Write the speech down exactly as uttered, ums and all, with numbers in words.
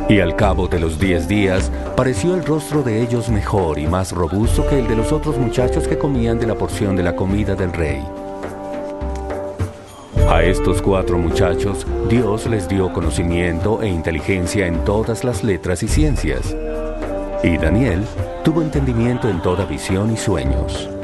Y al cabo de los diez días, pareció el rostro de ellos mejor y más robusto que el de los otros muchachos que comían de la porción de la comida del rey. A estos cuatro muchachos, Dios les dio conocimiento e inteligencia en todas las letras y ciencias. Y Daniel tuvo entendimiento en toda visión y sueños.